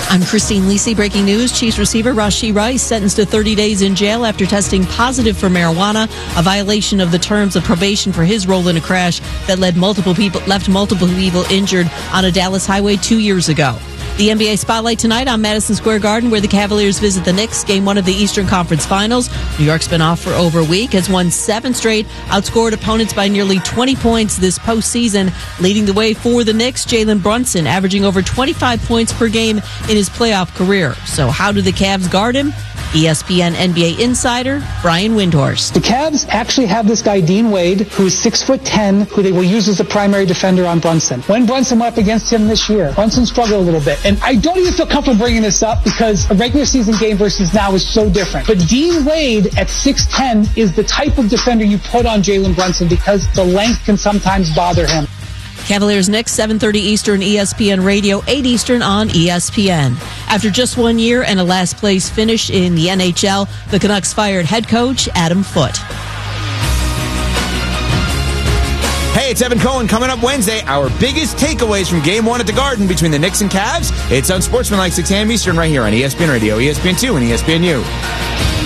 I'm Christine Lisi. Breaking news. Chiefs receiver Rashee Rice sentenced to 30 days in jail after testing positive for marijuana, a violation of the terms of probation for his role in a crash that left multiple people injured on a Dallas highway 2 years ago. The NBA Spotlight tonight on Madison Square Garden, where the Cavaliers visit the Knicks, Game 1 of the Eastern Conference Finals. New York's been off for over a week, has won 7 straight, outscored opponents by nearly 20 points this postseason. Leading the way for the Knicks, Jalen Brunson, averaging over 25 points per game in his playoff career. So how do the Cavs guard him? ESPN NBA insider Brian Windhorst. The Cavs actually have this guy, Dean Wade, who's 6'10", who they will use as the primary defender on Brunson. When Brunson went up against him this year, Brunson struggled a little bit. And I don't even feel comfortable bringing this up because a regular season game versus now is so different. But Dean Wade at 6'10" is the type of defender you put on Jalen Brunson because the length can sometimes bother him. Cavaliers Knicks, 7:30 Eastern, ESPN Radio, 8 Eastern on ESPN. After just 1 year and a last-place finish in the NHL, the Canucks fired head coach Adam Foote. Hey, it's Evan Cohen. Coming up Wednesday, our biggest takeaways from Game 1 at the Garden between the Knicks and Cavs. It's Unsportsmanlike, 6 a.m. Eastern, right here on ESPN Radio, ESPN2, and ESPNU.